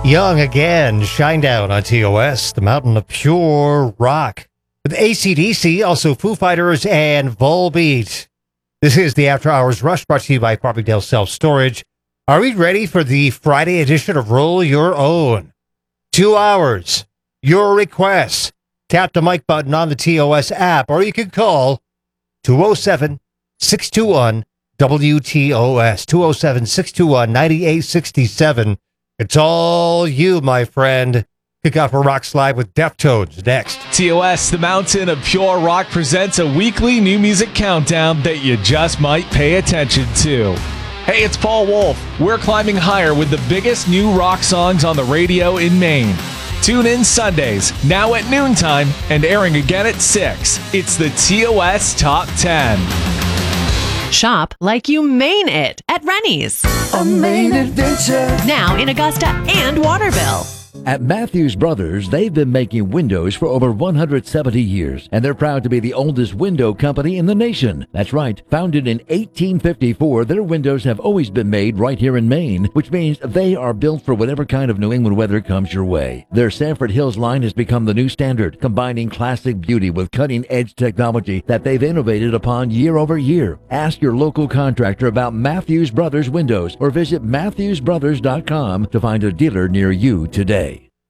Young again, Shinedown on TOS, the mountain of pure rock. With AC/DC, also Foo Fighters and Volbeat. This is the After Hours Rush brought to you by Farmingdale Self Storage. Are we ready for the Friday edition of Roll Your Own? 2 hours, your requests. Tap the mic button on the TOS app, or you can call 207-621-WTOS, 207-621-9867. It's all you, my friend. Kick off a rock slide with Deftones next. TOS, the Mountain of Pure Rock, presents a weekly new music countdown that you just might pay attention to. Hey, it's Paul Wolf. We're climbing higher with the biggest new rock songs on the radio in Maine. Tune in Sundays, now at noontime, and airing again at 6. It's the TOS Top 10. Shop like you Maine it at Rennie's. A Maine adventure. Now in Augusta and Waterville. At Matthews Brothers, they've been making windows for over 170 years, and they're proud to be the oldest window company in the nation. That's right. Founded in 1854, their windows have always been made right here in Maine, which means they are built for whatever kind of New England weather comes your way. Their Sanford Hills line has become the new standard, combining classic beauty with cutting-edge technology that they've innovated upon year over year. Ask your local contractor about Matthews Brothers windows or visit MatthewsBrothers.com to find a dealer near you today.